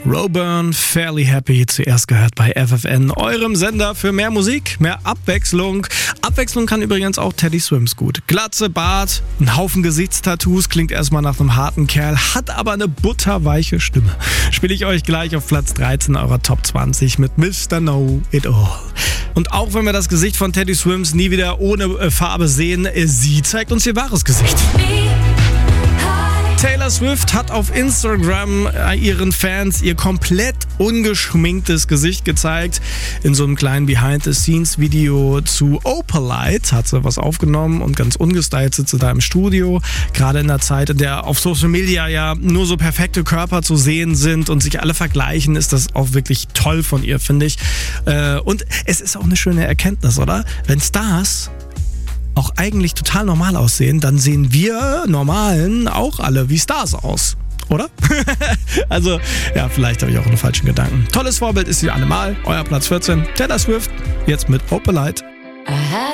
Roburn, Fairly Happy, zuerst gehört bei FFN, eurem Sender für mehr Musik, mehr Abwechslung. Abwechslung kann übrigens auch Teddy Swims gut. Glatze, Bart, ein Haufen Gesichtstattoos, klingt erstmal nach einem harten Kerl, hat aber eine butterweiche Stimme. Spiele ich euch gleich auf Platz 13 eurer Top 20 mit Mr. Know It All. Und auch wenn wir das Gesicht von Teddy Swims nie wieder ohne Farbe sehen, sie zeigt uns ihr wahres Gesicht. Taylor Swift hat auf Instagram ihren Fans ihr komplett ungeschminktes Gesicht gezeigt. In so einem kleinen Behind-the-Scenes-Video zu Opalite hat sie was aufgenommen und ganz ungestylt sitzt sie da im Studio. Gerade in der Zeit, in der auf Social Media ja nur so perfekte Körper zu sehen sind und sich alle vergleichen, ist das auch wirklich toll von ihr, finde ich. Und es ist auch eine schöne Erkenntnis, oder? Wenn Stars auch eigentlich total normal aussehen, dann sehen wir Normalen auch alle wie Stars aus, oder? Also, ja, vielleicht habe ich auch einen falschen Gedanken. Tolles Vorbild ist sie allemal. Euer Platz 14, Taylor Swift, jetzt mit Opalite.